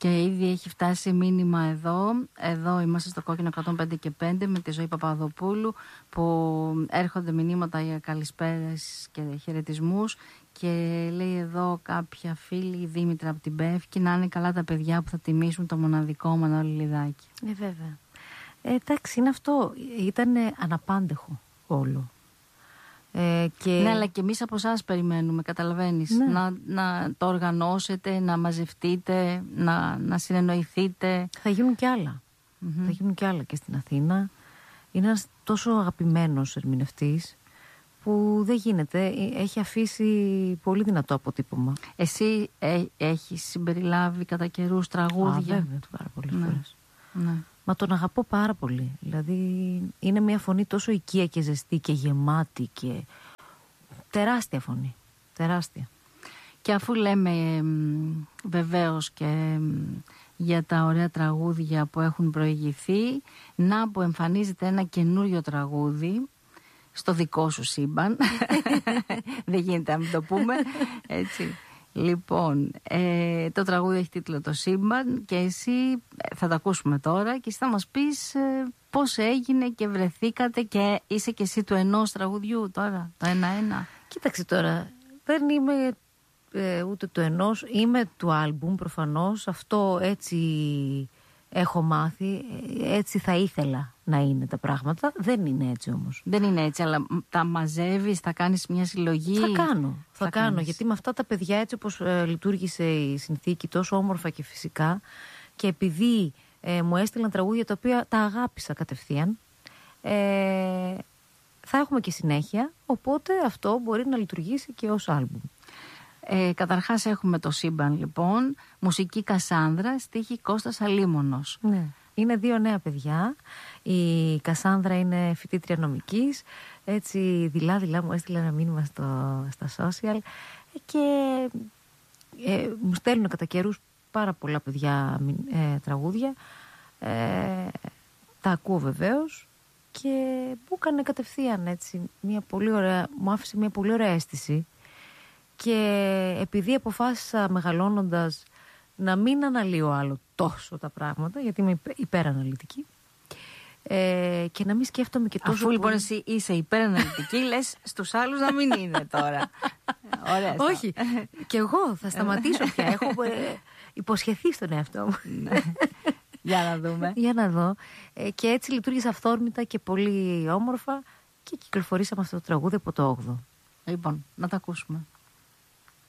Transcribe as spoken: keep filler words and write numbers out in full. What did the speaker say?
Και ήδη έχει φτάσει μήνυμα εδώ. Εδώ είμαστε στο Κόκκινο εκατόν πέντε και πέντε με τη Ζωή Παπαδοπούλου, που έρχονται μηνύματα για καλησπέρες και χαιρετισμούς. Και λέει εδώ κάποια φίλη, η Δήμητρα από την Πεύκη, να είναι καλά τα παιδιά που θα τιμήσουν το μοναδικό Μανώλη Λιδάκη. Ε, βέβαια. Ε, εντάξει, είναι αυτό. Ήταν αναπάντεχο όλο. Ε, και... Ναι, αλλά και εμείς από εσάς περιμένουμε, καταλαβαίνεις. Ναι. Να, να το οργανώσετε, να μαζευτείτε, να, να συνεννοηθείτε. Θα γίνουν κι άλλα. Mm-hmm. Θα γίνουν κι άλλα και στην Αθήνα. Είναι ένας τόσο αγαπημένος ερμηνευτής που δεν γίνεται. Έχει αφήσει πολύ δυνατό αποτύπωμα. Εσύ ε, έχεις συμπεριλάβει κατά καιρούς τραγούδια? Α, βέβαια, πάρα πολλές ναι. φορές. Ναι. Μα τον αγαπώ πάρα πολύ. Δηλαδή είναι μια φωνή τόσο οικία και ζεστή και γεμάτη και τεράστια φωνή. Τεράστια. Και αφού λέμε ε, βεβαίως και ε, για τα ωραία τραγούδια που έχουν προηγηθεί, να που εμφανίζεται ένα καινούριο τραγούδι στο δικό σου σύμπαν. Δεν γίνεται να μην το πούμε. Έτσι. Λοιπόν, ε, το τραγούδι έχει τίτλο «Το Σύμπαν» και εσύ θα το ακούσουμε τώρα και εσύ θα μας πεις ε, πώς έγινε και βρεθήκατε και είσαι και εσύ του ενός τραγουδιού τώρα, το ένα-ένα. Κοίταξε τώρα, δεν είμαι ε, ούτε του ενός, είμαι του άλμπουμ προφανώς, αυτό έτσι έχω μάθει, έτσι θα ήθελα να είναι τα πράγματα, δεν είναι έτσι όμως. Δεν είναι έτσι, αλλά τα μαζεύεις, θα κάνεις μια συλλογή? Θα κάνω, θα, θα κάνω, κάνεις. Γιατί με αυτά τα παιδιά έτσι όπως ε, λειτουργήσε η συνθήκη τόσο όμορφα και φυσικά και επειδή ε, μου έστειλαν τραγούδια τα οποία τα αγάπησα κατευθείαν, ε, θα έχουμε και συνέχεια, οπότε αυτό μπορεί να λειτουργήσει και ως άλμπουμ. Ε, καταρχάς έχουμε το Σύμπαν λοιπόν, μουσική Κασάνδρα, στίχη Κώστας Αλίμονος. Ναι. Είναι δύο νέα παιδιά. Η Κασάνδρα είναι φοιτήτρια νομικής. Έτσι δειλά δειλά μου έστειλε ένα μήνυμα στο, στα social και ε, μου στέλνουν κατά καιρούς πάρα πολλά παιδιά ε, τραγούδια. Ε, τα ακούω βεβαίως και μου έκανε κατευθείαν έτσι μια πολύ ωραία, μου άφησε μια πολύ ωραία αίσθηση. Και επειδή αποφάσισα μεγαλώνοντας να μην αναλύω άλλο τόσο τα πράγματα, γιατί είμαι υπεραναλυτική, ε, και να μην σκέφτομαι και τόσο. Αφού λοιπόν πολύ... εσύ είσαι υπεραναλυτική, λες στους άλλους να μην είναι τώρα. Ωραία. Όχι, και εγώ θα σταματήσω πια. Έχω ε, υποσχεθεί στον εαυτό μου. Για να δούμε. Για να δω. Ε, και έτσι λειτουργήσε αυθόρμητα και πολύ όμορφα και κυκλοφορήσαμε αυτό το τραγούδι από το όγδοο. Λοιπόν, να τα ακούσουμε.